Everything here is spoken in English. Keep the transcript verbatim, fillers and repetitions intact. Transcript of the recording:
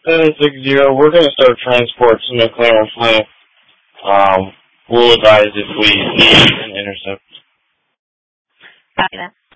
seven six zero, we're going to start transport to McLaren Flint. Um, we'll advise if we need an intercept. Copy that.